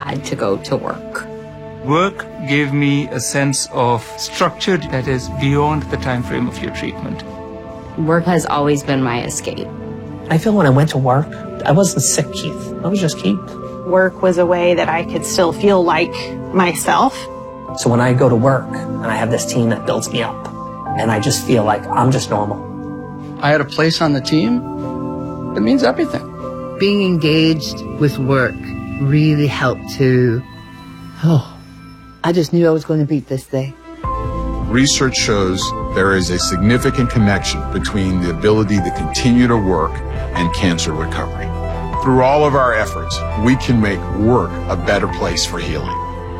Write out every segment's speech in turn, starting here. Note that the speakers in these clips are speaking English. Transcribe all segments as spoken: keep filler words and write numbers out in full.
had to go to work. Work gave me a sense of structure that is beyond the time frame of your treatment. Work has always been my escape. I feel when I went to work, I wasn't sick, Keith. I was just Keith. Work was a way that I could still feel like myself. So when I go to work and I have this team that builds me up, and I just feel like I'm just normal. I had a place on the team. It means everything. Being engaged with work really helped to, oh, I just knew I was going to beat this thing. Research shows there is a significant connection between the ability to continue to work and cancer recovery. Through all of our efforts, we can make work a better place for healing.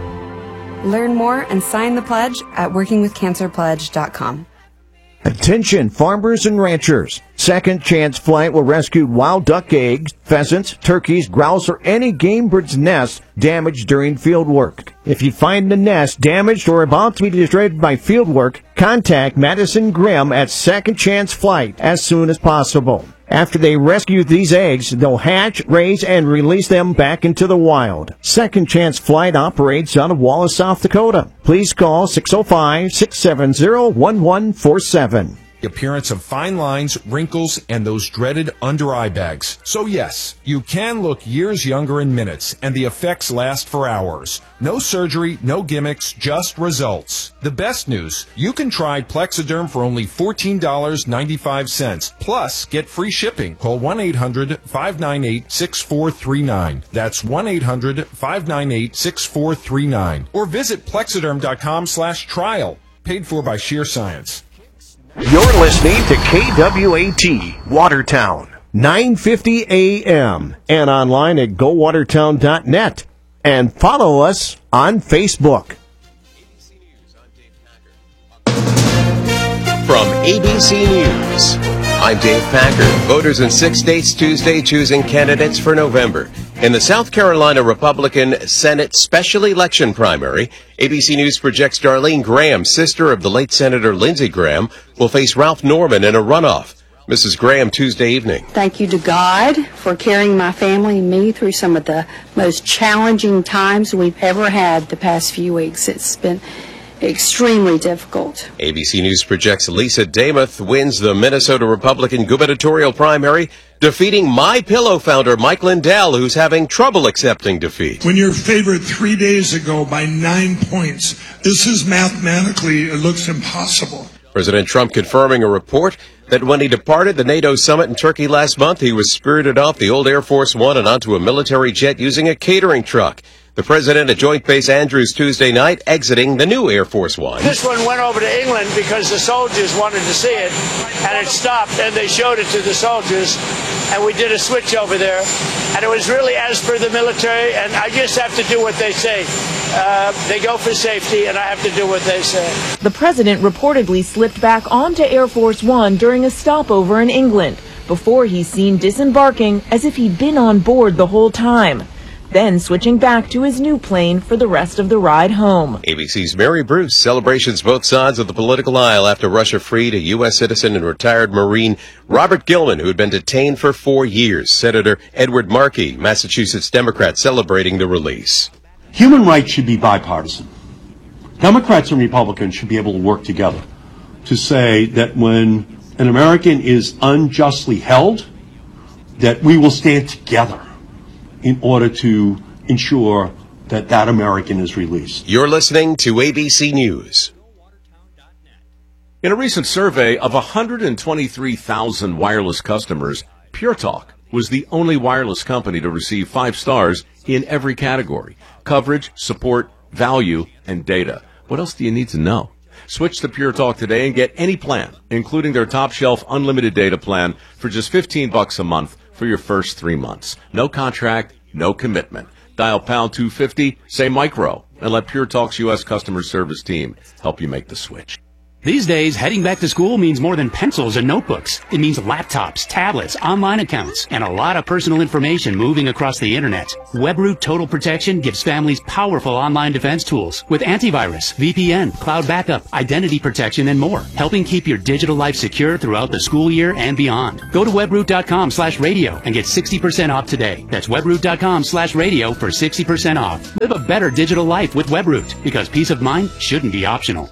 Learn more and sign the pledge at working with cancer pledge dot com. Attention farmers and ranchers. Second Chance Flight will rescue wild duck eggs, pheasants, turkeys, grouse, or any game bird's nest damaged during field work. If you find the nest damaged or about to be destroyed by field work, contact Madison Grimm at Second Chance Flight as soon as possible. After they rescue these eggs, they'll hatch, raise, and release them back into the wild. Second Chance Flight operates out of Wallace, South Dakota. Please call six oh five, six seven zero, one one four seven. The appearance of fine lines, wrinkles, and those dreaded under-eye bags. So yes, you can look years younger in minutes, and the effects last for hours. No surgery, no gimmicks, just results. The best news, you can try Plexiderm for only fourteen dollars and ninety-five cents, plus get free shipping. Call one eight hundred, five nine eight, six four three nine. That's one eight hundred, five nine eight, six four three nine. Or visit plexiderm.com slash trial. Paid for by Sheer Science. You're listening to K W A T, Watertown, nine fifty A M, and online at go watertown dot net. And follow us on Facebook. From A B C News, I'm Dave Packer. Voters in six states Tuesday choosing candidates for November. In the South Carolina Republican Senate special election primary, A B C News projects Darlene Graham, sister of the late Senator Lindsey Graham, will face Ralph Norman in a runoff. Missus Graham, Tuesday evening. Thank you to God for carrying my family and me through some of the most challenging times we've ever had the past few weeks. It's been extremely difficult. A B C News projects Lisa Damuth wins the Minnesota Republican gubernatorial primary, defeating MyPillow founder Mike Lindell, who's having trouble accepting defeat. When you're favored three days ago by nine points, this is mathematically, it looks impossible. President Trump confirming a report that when he departed the NATO summit in Turkey last month, he was spirited off the old Air Force One and onto a military jet using a catering truck. The president at Joint Base Andrews Tuesday night exiting the new Air Force One. This one went over to England because the soldiers wanted to see it, and it stopped, and they showed it to the soldiers, and we did a switch over there, and it was really as per the military, and I just have to do what they say. Uh, they go for safety, and I have to do what they say. The president reportedly slipped back onto Air Force One during a stopover in England, before he's seen disembarking as if he'd been on board the whole time, then switching back to his new plane for the rest of the ride home. A B C's Mary Bruce celebrations both sides of the political aisle after Russia freed a U S citizen and retired Marine Robert Gilman, who had been detained for four years. Senator Edward Markey, Massachusetts Democrat, celebrating the release. Human rights should be bipartisan. Democrats and Republicans should be able to work together to say that when an American is unjustly held, that we will stand together in order to ensure that that American is released. You're listening to A B C News. In a recent survey of one hundred twenty-three thousand wireless customers, Pure Talk was the only wireless company to receive five stars in every category: coverage, support, value, and data. What else do you need to know? Switch to Pure Talk today and get any plan, including their top shelf unlimited data plan, for just fifteen bucks a month for your first three months. No contract, no commitment. Dial pound two fifty, say micro, and let Pure Talk's U S customer service team help you make the switch. These days, heading back to school means more than pencils and notebooks. It means laptops, tablets, online accounts, and a lot of personal information moving across the internet. WebRoot Total Protection gives families powerful online defense tools with antivirus, V P N, cloud backup, identity protection, and more, helping keep your digital life secure throughout the school year and beyond. Go to webroot.com slash radio and get sixty percent off today. That's webroot.com slash radio for sixty percent off. Live a better digital life with WebRoot, because peace of mind shouldn't be optional.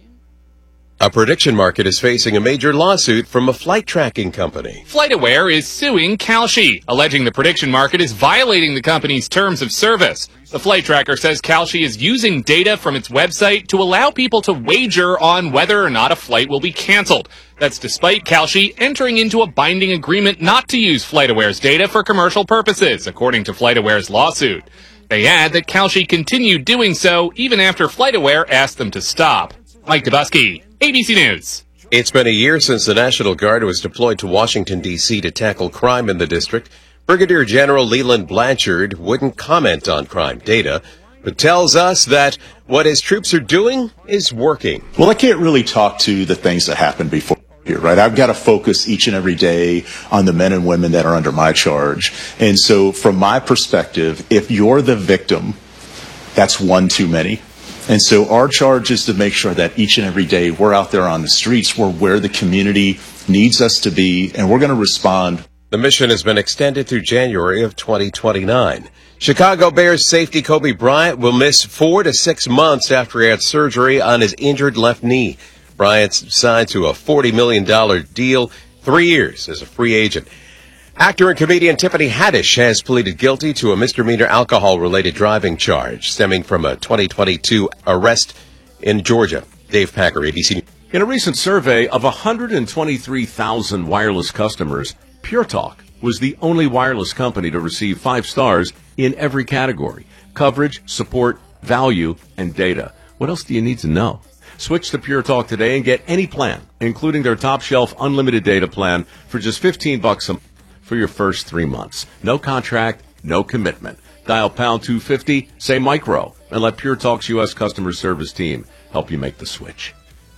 A prediction market is facing a major lawsuit from a flight tracking company. FlightAware is suing Kalshi, alleging the prediction market is violating the company's terms of service. The flight tracker says Kalshi is using data from its website to allow people to wager on whether or not a flight will be canceled. That's despite Kalshi entering into a binding agreement not to use FlightAware's data for commercial purposes, according to FlightAware's lawsuit. They add that Kalshi continued doing so even after FlightAware asked them to stop. Mike Dubusky, A B C News. It's been a year since the National Guard was deployed to Washington, D C to tackle crime in the district. Brigadier General Leland Blanchard wouldn't comment on crime data, but tells us that what his troops are doing is working. Well, I can't really talk to the things that happened before here, right? I've got to focus each and every day on the men and women that are under my charge. And so from my perspective, if you're the victim, that's one too many. And so our charge is to make sure that each and every day we're out there on the streets, we're where the community needs us to be, and we're going to respond. The mission has been extended through January of twenty twenty-nine. Chicago Bears safety Kobe Bryant will miss four to six months after he had surgery on his injured left knee. Bryant's signed to a forty million dollars deal, three years as a free agent. Actor and comedian Tiffany Haddish has pleaded guilty to a misdemeanor alcohol-related driving charge stemming from a twenty twenty-two arrest in Georgia. Dave Packer, A B C. In a recent survey of one hundred twenty-three thousand wireless customers, Pure Talk was the only wireless company to receive five stars in every category: coverage, support, value, and data. What else do you need to know? Switch to Pure Talk today and get any plan, including their top-shelf unlimited data plan, for just fifteen bucks a month. For your first three months. No contract, no commitment. Dial pound two fifty, say micro, and let Pure Talk's U S customer service team help you make the switch.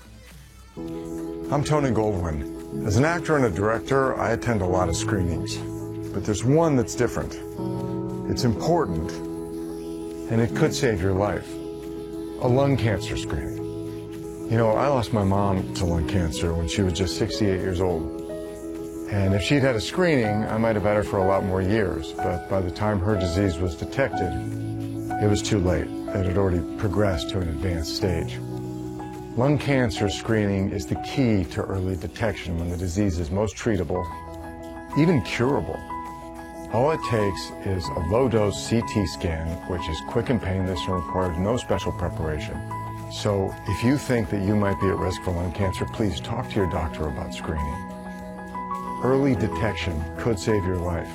I'm Tony Goldwyn. As an actor and a director, I attend a lot of screenings. But there's one that's different. It's important, and it could save your life. A lung cancer screening. You know, I lost my mom to lung cancer when she was just sixty-eight years old. And if she'd had a screening, I might have had her for a lot more years. But by the time her disease was detected, it was too late. It had already progressed to an advanced stage. Lung cancer screening is the key to early detection when the disease is most treatable, even curable. All it takes is a low-dose C T scan, which is quick and painless and requires no special preparation. So if you think that you might be at risk for lung cancer, please talk to your doctor about screening. Early detection could save your life.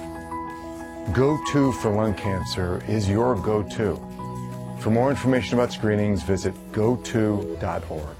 Go-To for lung cancer is your go-to. For more information about screenings, visit go to dot org.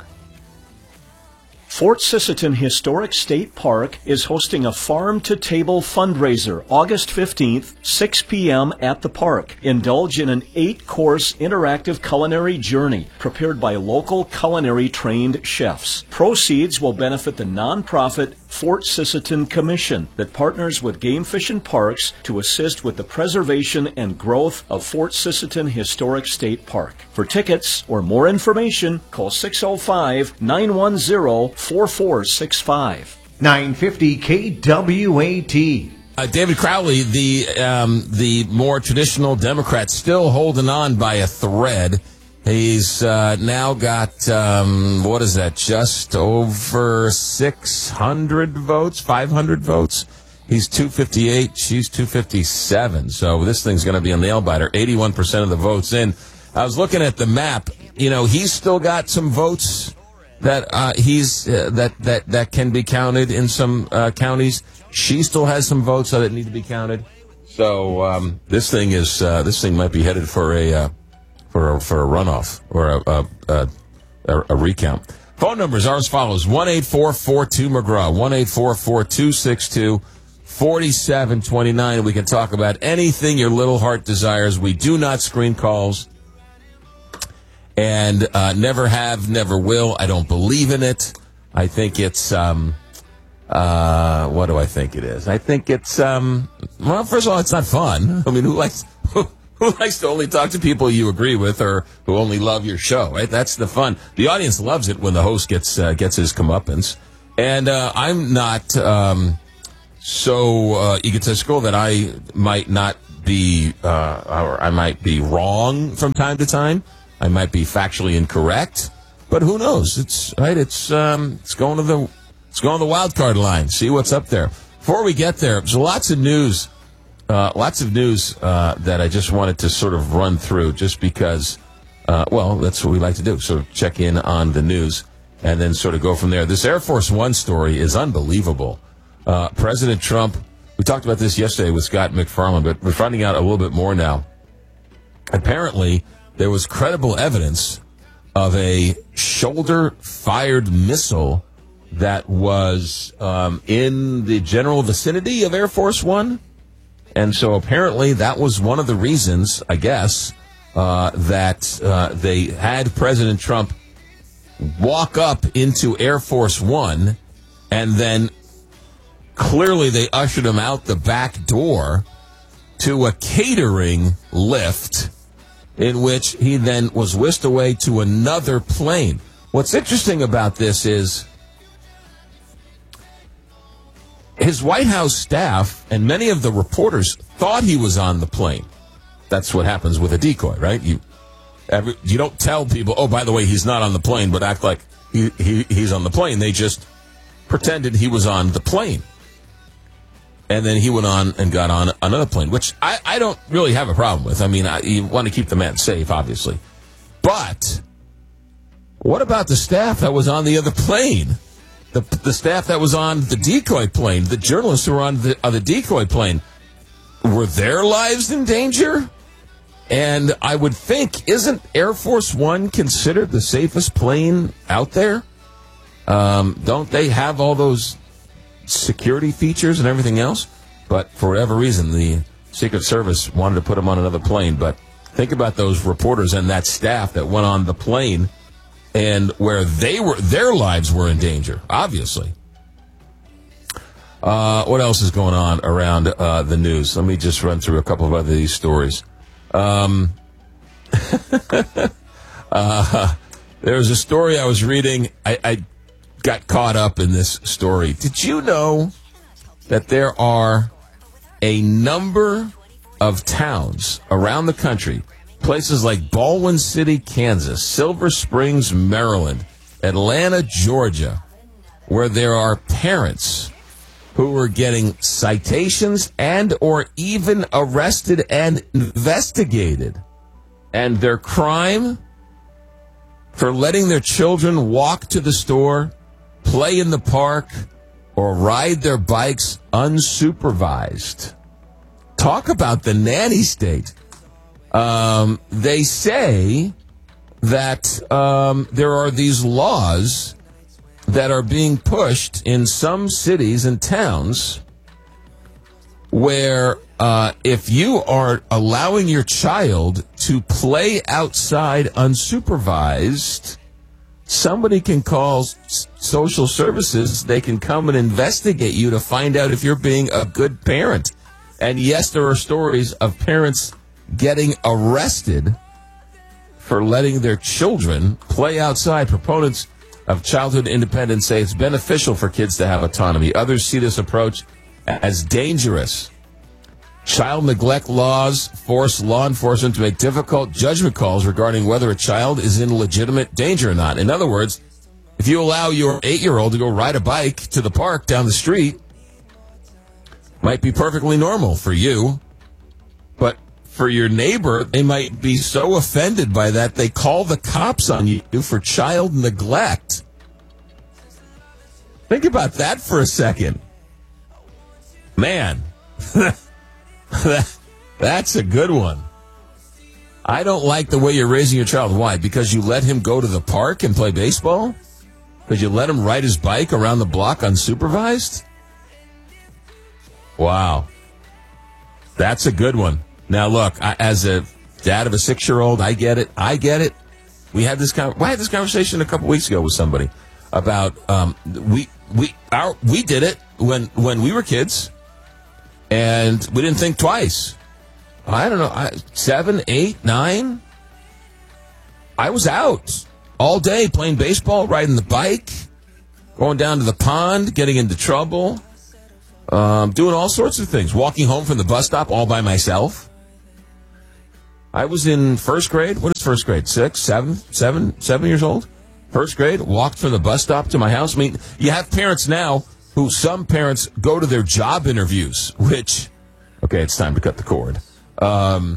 Fort Sisseton Historic State Park is hosting a Farm to Table fundraiser August fifteenth, six p.m. at the park. Indulge in an eight-course interactive culinary journey prepared by local culinary trained chefs. Proceeds will benefit the nonprofit Fort Sisseton Commission that partners with Game Fish and Parks to assist with the preservation and growth of Fort Sisseton Historic State Park. For tickets or more information, call six oh five, nine one zero, four four six five. nine fifty K W A T. Uh, David Crowley, the um, the more traditional Democrat, still holding on by a thread. He's uh, now got, um, what is that, just over six hundred votes, five hundred votes. He's two fifty-eight, she's two fifty-seven. So this thing's going to be a nail-biter. eighty-one percent of the votes in. I was looking at the map. You know, he's still got some votes that uh, he's uh, that, that, that can be counted in some uh, counties. She still has some votes that need to be counted. So um, this thing is uh, this thing might be headed for a... Uh, For a, for a runoff or a, a, a, a recount. Phone numbers are as follows: one eight four four two McGraw, one eight four four two six two four seven two nine. We can talk about anything your little heart desires. We do not screen calls. And uh, never have, never will. I don't believe in it. I think it's, um, uh, what do I think it is? I think it's, um, well, first of all, it's not fun. I mean, who likes, who, who likes to only talk to people you agree with or who only love your show, right? That's the fun. The audience loves it when the host gets, uh, gets his comeuppance. And, uh, I'm not, um, so, uh, egotistical that I might not be, uh, or I might be wrong from time to time. I might be factually incorrect. But who knows? It's right. It's um, it's going to the it's going to the wild card line. See what's up there. Before we get there, there's lots of news, uh, lots of news uh, that I just wanted to sort of run through, just because. Uh, well, that's what we like to do. Sort of check in on the news and then sort of go from there. This Air Force One story is unbelievable. Uh, President Trump. We talked about this yesterday with Scott McFarland, but we're finding out a little bit more now. Apparently, there was credible evidence of a shoulder-fired missile that was um, in the general vicinity of Air Force One. And so apparently that was one of the reasons, I guess, uh, that uh, they had President Trump walk up into Air Force One, and then clearly they ushered him out the back door to a catering lift, in which he then was whisked away to another plane. What's interesting about this is his White House staff and many of the reporters thought he was on the plane. That's what happens with a decoy, right? You every, you don't tell people, oh, by the way, he's not on the plane, but act like he, he he's on the plane. They just pretended he was on the plane. And then he went on and got on another plane, which I, I don't really have a problem with. I mean, I, you want to keep the man safe, obviously. But what about the staff that was on the other plane? The the staff that was on the decoy plane, the journalists who were on the, on the decoy plane, were their lives in danger? And I would think, isn't Air Force One considered the safest plane out there? Um, don't they have all those security features and everything else? But for whatever reason, the Secret Service wanted to put him on another plane. But think about those reporters and that staff that went on the plane, and where they were, their lives were in danger, obviously. Uh, what else is going on around uh, the news? Let me just run through a couple of other these stories. Um, uh, there was a story I was reading. I, I got caught up in this story. Did you know that there are a number of towns around the country, places like Baldwin City, Kansas, Silver Springs, Maryland, Atlanta, Georgia, where there are parents who are getting citations and or even arrested and investigated, and their crime for letting their children walk to the store, play in the park, or ride their bikes unsupervised. Talk about the nanny state. Um, they say that um, there are these laws that are being pushed in some cities and towns where uh, if you are allowing your child to play outside unsupervised, somebody can call s- social services. They can come and investigate you to find out if you're being a good parent. And yes, there are stories of parents getting arrested for letting their children play outside. Proponents of childhood independence say it's beneficial for kids to have autonomy. Others see this approach as dangerous. Child neglect laws force law enforcement to make difficult judgment calls regarding whether a child is in legitimate danger or not. In other words, if you allow your eight-year-old to go ride a bike to the park down the street, might be perfectly normal for you, but for your neighbor, they might be so offended by that they call the cops on you for child neglect. Think about that for a second. Man, that, that's a good one. I don't like the way you're raising your child. Why? Because you let him go to the park and play baseball? Because you let him ride his bike around the block unsupervised? Wow. That's a good one. Now, look, I, as a dad of a six-year-old, I get it. I get it. We had this con- I had this conversation a couple weeks ago with somebody about um, we we our we did it when when we were kids, and we didn't think twice. I don't know, I, seven, eight, nine. I was out all day playing baseball, riding the bike, going down to the pond, getting into trouble, um, doing all sorts of things. Walking home from the bus stop all by myself. I was in first grade. What is first grade? Six, seven, seven, seven years old? First grade, walked from the bus stop to my house. I mean, you have parents now who some parents go to their job interviews, which, okay, it's time to cut the cord. Um,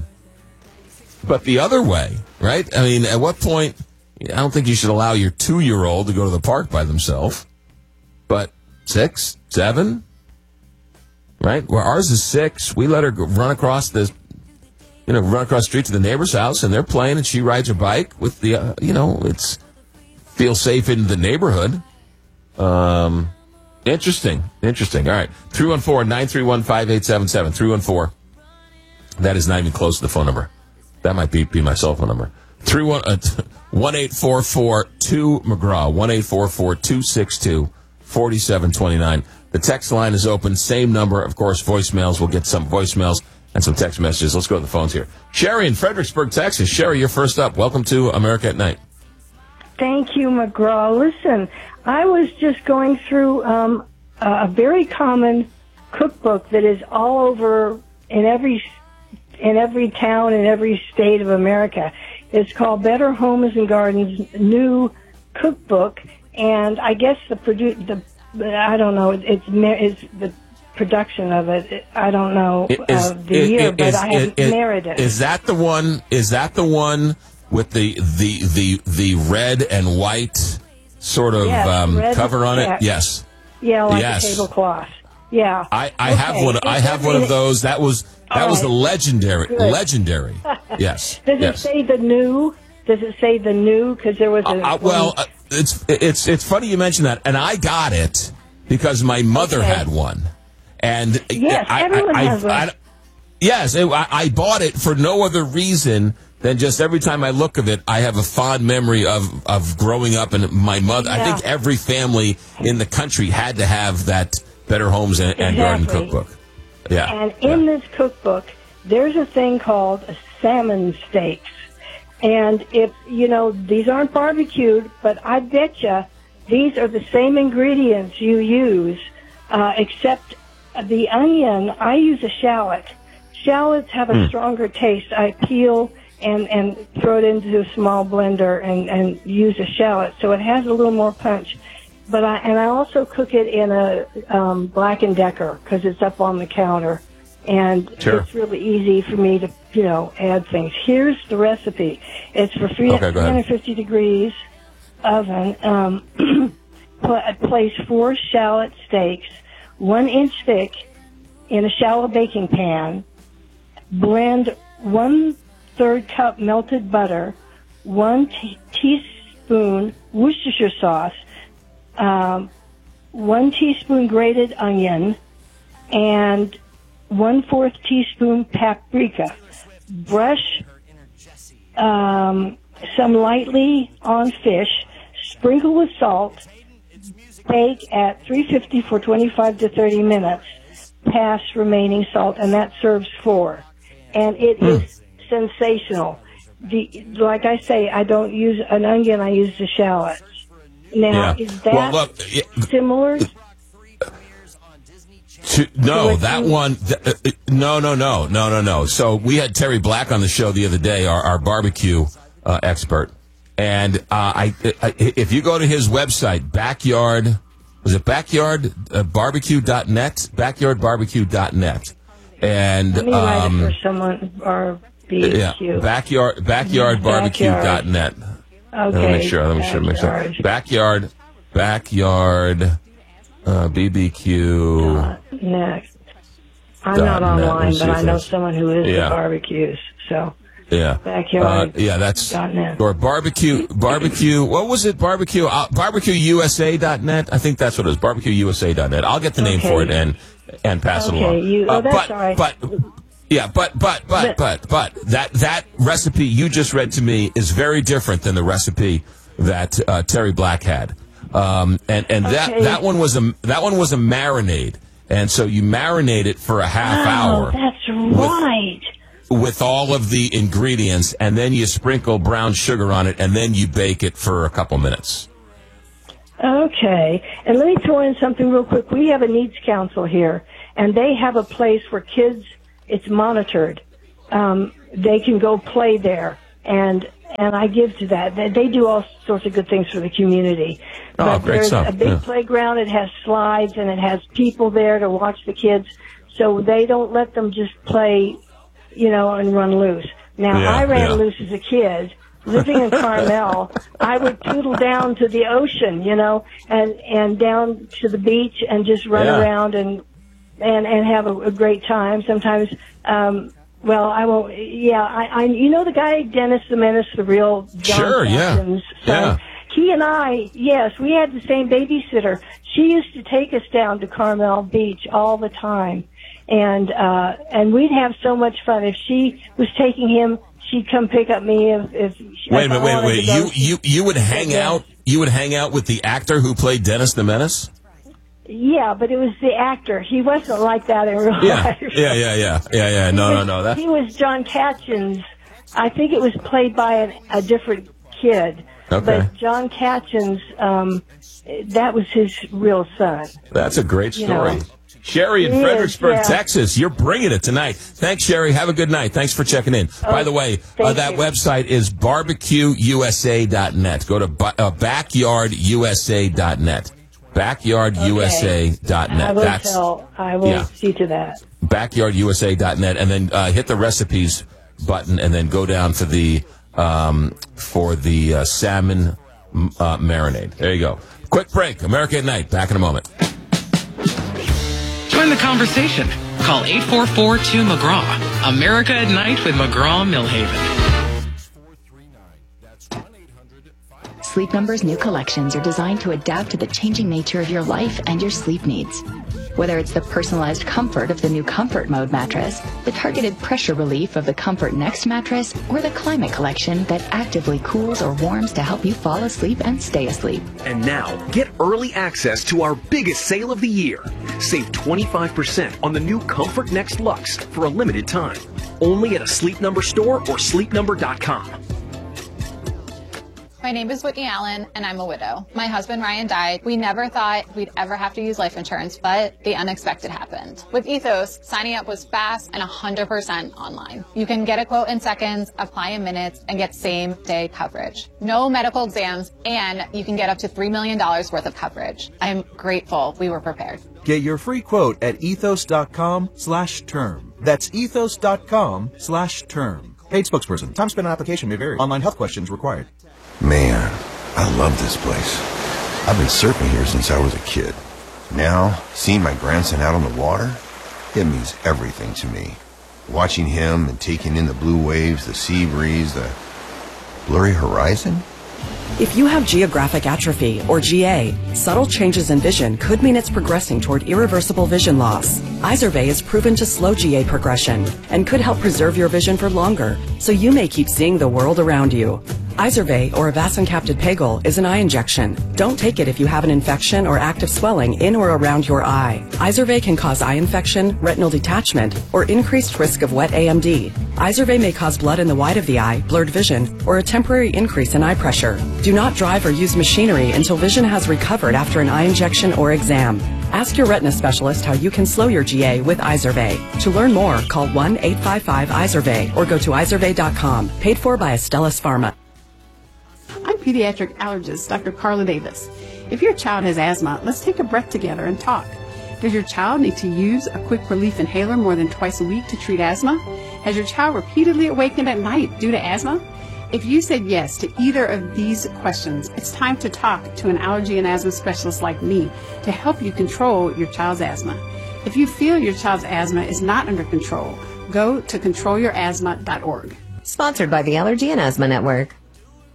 but the other way, right? I mean, at what point, I don't think you should allow your two-year-old to go to the park by themselves. But six, seven, right? Where ours is six, we let her go run across the, you know, run across the street to the neighbor's house, and they're playing, and she rides her bike with the, uh, you know, it's, feel safe in the neighborhood. Um, interesting, interesting. All right, three one four, nine three one, five eight seven seven, three one four. That is not even close to the phone number. That might be, be my cell phone number. three one, uh, one eight four four two McGraw, one eight four four two six two four seven two nine. The text line is open, same number. Of course, voicemails. We'll get some voicemails and some text messages. Let's go to the phones here. Sherry in Fredericksburg, Texas. Sherry, you're first up. Welcome to America at Night. Thank you, McGraw. Listen, I was just going through um, a very common cookbook that is all over in every in every town in every state of America. It's called Better Homes and Gardens New Cookbook, and I guess the produ- the I don't know it's it's the production of it. I don't know Is, uh, the is, year, is, but I have is, married it. Is that the one? Is that the one with the the the the red and white sort of Yes, um, red- cover on yeah. it? Yes. Yeah, like Yes. a tablecloth. Yeah. I, I Okay. have one. I have one of those. That was that All was the right. legendary, Good. legendary. Yes. Does yes. it say the new? Does it say the new? Because there was a. Uh, well, uh, it's it's it's funny you mention that, and I got it because my mother Okay. had one, and Yes, I, everyone I, has I, one. I, yes, it, I, I bought it for no other reason than just every time I look of it, I have a fond memory of of growing up, and my mother. I Yeah. think every family in the country had to have that Better Homes and, and Garden Exactly. cookbook. Yeah. And in this cookbook, there's a thing called a salmon steaks. And if, you know, these aren't barbecued, but I bet you these are the same ingredients you use, uh, except the onion, I use a shallot. Shallots have a Hmm. stronger taste. I peel and, and throw it into a small blender and, and use a shallot, so it has a little more punch. But I, and I also cook it in a um, Black and Decker because it's up on the counter. And Sure. it's really easy for me to, you know, add things. Here's the recipe. It's for three Okay, go ahead. hundred fifty degrees oven. Um, pla- place four shallot steaks, one inch thick, in a shallow baking pan. Blend one third cup melted butter, one t- teaspoon Worcestershire sauce, um, one teaspoon grated onion, and one fourth teaspoon paprika. Brush um, some lightly on fish. Sprinkle with salt. Bake at three fifty for twenty-five to thirty minutes. Pass remaining salt, and that serves four. And it Hmm. is sensational. The, like I say, I don't use an onion; I use the shallots. Now, Yeah. is that Well, look, yeah, similar? To, no, what that you- one. Th- uh, no, no, no, no, no, no. So we had Terry Black on the show the other day, our, our barbecue uh, expert, and uh, I, I, if you go to his website, backyard, was it backyard barbecue dot net, backyard barbecue dot net, and Let me write um, it for someone. Or B yeah, Q. backyard backyard barbecue dot net. Let me Okay. make sure. Let me sure. Make sure. Backyard, backyard, uh, B B Q. Next. I'm Dot not net. Let me online, see but if I know that's- someone who is Yeah. at barbecues. So Yeah. Backyard Uh, yeah, that's dot net. or barbecue barbecue. What was it? Barbecue uh, barbecue U S A dot net. I think that's what it is. barbecue U S A dot net. I'll get the name Okay. for it and and pass Okay, it along. you- oh, Uh, that's but all right. but Yeah, but but but but but that that recipe you just read to me is very different than the recipe that uh, Terry Black had, um, and and that Okay. that one was a that one was a marinade, and so you marinate it for a half Oh, hour. that's right. With all of the ingredients, and then you sprinkle brown sugar on it, and then you bake it for a couple minutes. Okay. And let me throw in something real quick. We have a needs council here, and they have a place where kids, it's monitored. Um, they can go play there, and and I give to that. They, they do all sorts of good things for the community. Oh, but great there's stuff. a big Yeah. playground. It has slides, and it has people there to watch the kids. So they don't let them just play, you know, and run loose. Now, Yeah, I ran yeah. loose as a kid. Living in Carmel, I would poodle down to the ocean, you know, and and down to the beach and just run Yeah. around and and and have a, a great time. Sometimes, um, well, I won't. Yeah, I, I you know the guy Dennis the Menace, the real John Sure, yeah. Captain's son. Yeah. He and I, yes, we had the same babysitter. She used to take us down to Carmel Beach all the time, and uh, and we'd have so much fun. If she was taking him, she'd come pick up me. If, if she, Wait a if minute, I wait, wanted wait. to go, You you you would hang Yeah. out. You would hang out with the actor who played Dennis the Menace. Yeah, but it was the actor. He wasn't like that in real Yeah, life. yeah, yeah, yeah, yeah, yeah. No, no, no. That He was John Catchins. I think it was played by an, a different kid. Okay. But John Catchins, um, that was his real son. that's a great You story. know. Sherry in It is, Fredericksburg, yeah. Texas. You're bringing it tonight. Thanks, Sherry. Have a good night. Thanks for checking in. By the way, uh, thank that you. website is barbecue u s a dot net. Go to bu- uh, backyard u s a dot net. backyard u s a dot net. I will That's tell. I will yeah. see to that. backyard u s a dot net, and then uh, hit the recipes button, and then go down for the um, for the uh, salmon uh, marinade. There you go. Quick break. America at Night. Back in a moment. Join the conversation. Call eight four four two McGraw. America at Night with McGraw Millhaven. Sleep Number's new collections are designed to adapt to the changing nature of your life and your sleep needs. Whether it's the personalized comfort of the new Comfort Mode mattress, the targeted pressure relief of the Comfort Next mattress, or the Climate Collection that actively cools or warms to help you fall asleep and stay asleep. And now, get early access to our biggest sale of the year. Save twenty-five percent on the new Comfort Next Luxe for a limited time. Only at a Sleep Number store or sleep number dot com. My name is Whitney Allen, and I'm a widow. My husband, Ryan, died. We never thought we'd ever have to use life insurance, but the unexpected happened. With Ethos, signing up was fast and one hundred percent online. You can get a quote in seconds, apply in minutes, and get same-day coverage. No medical exams, and you can get up to three million dollars worth of coverage. I'm grateful we were prepared. Get your free quote at ethos.com slash term. That's ethos.com slash term. Paid spokesperson. Time spent on application may vary. Online health questions required. Man, I love this place. I've been surfing here since I was a kid. Now, seeing my grandson out on the water, it means everything to me. Watching him and taking in the blue waves, the sea breeze, the blurry horizon. If you have geographic atrophy, or G A, subtle changes in vision could mean it's progressing toward irreversible vision loss. Izervay is proven to slow G A progression and could help preserve your vision for longer, so you may keep seeing the world around you. Izervay, or avacincaptad pegol, is an eye injection. Don't take it if you have an infection or active swelling in or around your eye. Izervay can cause eye infection, retinal detachment, or increased risk of wet A M D. Izervay may cause blood in the white of the eye, blurred vision, or a temporary increase in eye pressure. Do not drive or use machinery until vision has recovered after an eye injection or exam. Ask your retina specialist how you can slow your G A with Izervay. To learn more, call one eight five five Izervay or go to izervay dot com. Paid for by Astellas Pharma. I'm pediatric allergist Doctor Carla Davis. If your child has asthma, let's take a breath together and talk. Does your child need to use a quick relief inhaler more than twice a week to treat asthma? Has your child repeatedly awakened at night due to asthma? If you said yes to either of these questions, it's time to talk to an allergy and asthma specialist like me to help you control your child's asthma. If you feel your child's asthma is not under control, go to control your asthma dot org. Sponsored by the Allergy and Asthma Network.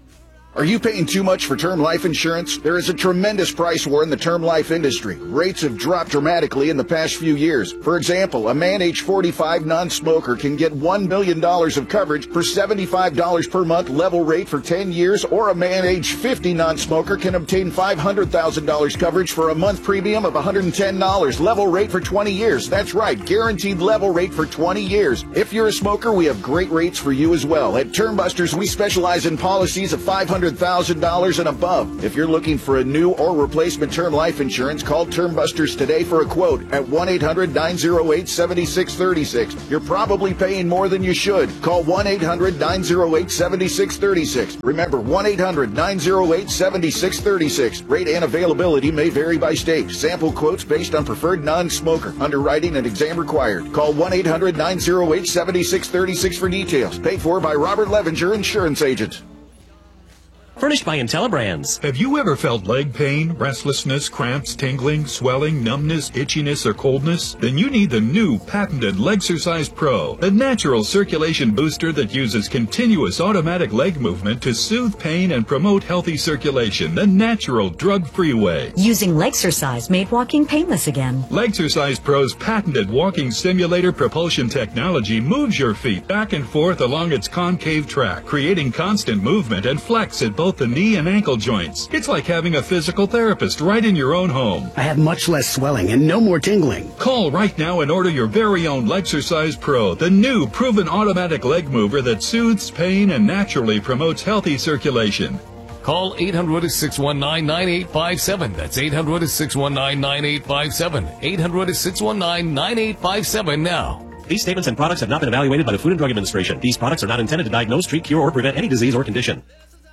Are you paying too much for term life insurance? There is a tremendous price war in the term life industry. Rates have dropped dramatically in the past few years. For example, a man age forty-five non-smoker can get one million dollars of coverage for seventy-five dollars per month level rate for ten years, or a man age fifty non-smoker can obtain five hundred thousand dollars coverage for a month premium of one hundred ten dollars level rate for twenty years. That's right, guaranteed level rate for twenty years. If you're a smoker, we have great rates for you as well. At Term Busters, we specialize in policies of five hundred thousand dollars and above. If you're looking for a new or replacement term life insurance, call Term Busters today for a quote at one eight hundred nine oh eight seven six three six. You're probably paying more than you should. Call one eight hundred nine oh eight seven six three six. Remember, one eight hundred nine oh eight seven six three six. Rate and availability may vary by state. Sample quotes based on preferred non-smoker. Underwriting and exam required. Call one eight hundred nine oh eight seven six three six for details. Paid for by Robert Levenger, Insurance Agent. Furnished by IntelliBrands. Have you ever felt leg pain, restlessness, cramps, tingling, swelling, numbness, itchiness, or coldness? Then you need the new patented Legsercise Pro, the natural circulation booster that uses continuous automatic leg movement to soothe pain and promote healthy circulation the natural, drug-free way. Using Legsercise made walking painless again. Legsercise Pro's patented walking stimulator propulsion technology moves your feet back and forth along its concave track, creating constant movement and flex at both the knee and ankle joints. It's like having a physical therapist right in your own home. I have much less swelling and no more tingling. Call right now and order your very own Legsercise Pro, the new proven automatic leg mover that soothes pain and naturally promotes healthy circulation. Call eight hundred, six one nine, nine eight five seven. That's eight hundred, six one nine, nine eight five seven. eight hundred, six one nine, nine eight five seven now. These statements and products have not been evaluated by the Food and Drug Administration. These products are not intended to diagnose, treat, cure, or prevent any disease or condition.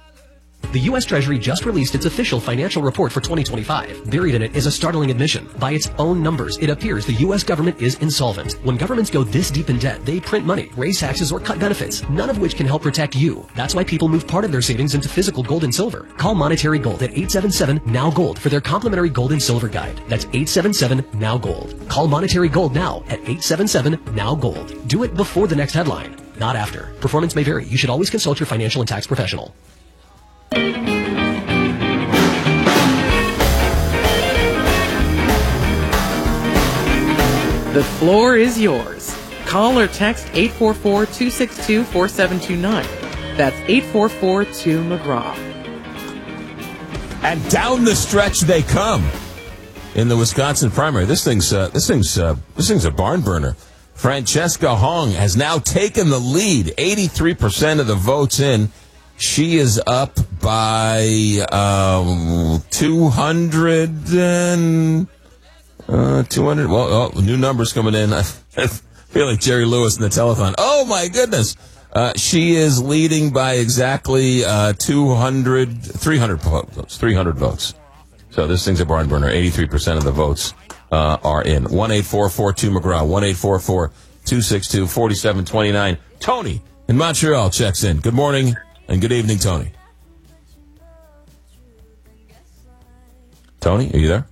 The U S Treasury just released its official financial report for twenty twenty-five. Buried in it is a startling admission. By its own numbers, it appears the U S government is insolvent. When governments go this deep in debt, they print money, raise taxes, or cut benefits, none of which can help protect you. That's why people move part of their savings into physical gold and silver. Call Monetary Gold at eight seven seven, N O W Gold for their complimentary gold and silver guide. That's eight seven seven, N O W Gold. Call Monetary Gold now at eight seven seven, N O W Gold. Do it before the next headline, not after. Performance may vary. You should always consult your financial and tax professional. The floor is yours. Call or text eight four four, two six two, four seven two nine. That's eight four four, two McGraw. And down the stretch they come in the Wisconsin primary. This thing's uh, this thing's uh, this thing's a barn burner. Francesca Hong has now taken the lead, eighty-three percent of the votes in. She is up by um, two hundred and. Uh, two hundred, well, oh, new numbers coming in. I feel like Jerry Lewis in the telethon. Oh, my goodness. Uh, she is leading by exactly uh, two hundred, three hundred votes. three hundred votes. So this thing's a barn burner. eighty-three percent of the votes uh, are in. one eight four four two McGraw. one eight four four two six two four seven two nine. Tony in Montreal checks in. Good morning and good evening, Tony. Tony, are you there?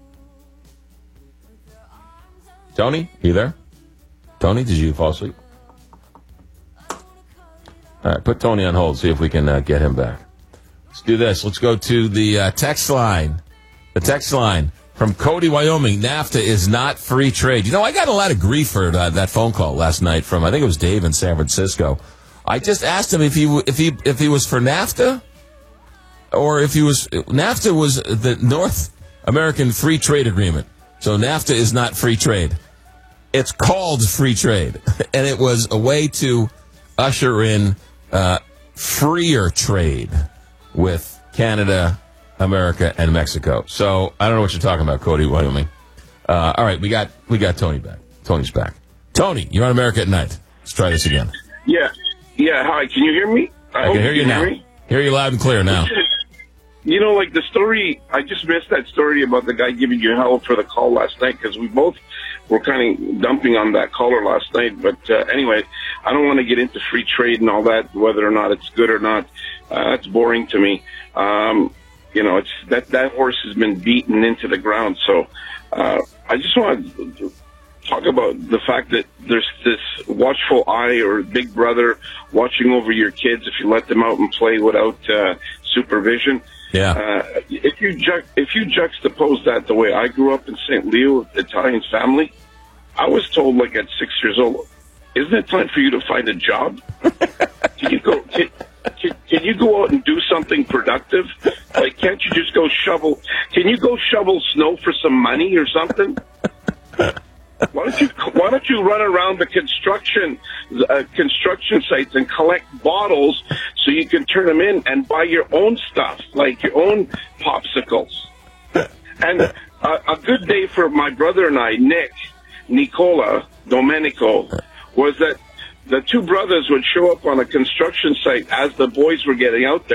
Tony, are you there? Tony, did you fall asleep? All right, put Tony on hold, see if we can uh, get him back. Let's do this. Let's go to the uh, text line. The text line from Cody, Wyoming. NAFTA is not free trade. You know, I got a lot of grief for uh, that phone call last night from, I think it was Dave in San Francisco. I just asked him if he if he if he was for NAFTA or if he was NAFTA was the North American Free Trade Agreement. So NAFTA is not free trade. It's called free trade, and it was a way to usher in uh, freer trade with Canada, America, and Mexico. So I don't know what you're talking about, Cody, Wyoming. Uh, all right, we got we got Tony back. Tony's back. Tony, you're on America at Night. Let's try this again. Yeah, yeah. Hi, can you hear me? I, I can hear you, you now. Hear, hear you loud and clear now. You know, like the story, I just missed that story about the guy giving you hell for the call last night because we both were kind of dumping on that caller last night. But uh, anyway, I don't want to get into free trade and all that, whether or not it's good or not. Uh, that's boring to me. Um, you know, it's that, that horse has been beaten into the ground. So uh, I just want to talk about the fact that there's this watchful eye or big brother watching over your kids if you let them out and play without uh, supervision. Yeah. Uh, if you ju- if you juxtapose that the way I grew up in Saint Leo, Italian family, I was told like at six years old, isn't it time for you to find a job? Can you go? Can, can, can you go out and do something productive? Like, can't you just go shovel? Can you go shovel snow for some money or something? Why don't you Why don't you run around the construction uh, construction sites and collect bottles so you can turn them in and buy your own stuff, like your own popsicles? And uh, a good day for my brother and I, Nick, Nicola, Domenico, was that the two brothers would show up on a construction site as the boys were getting out there.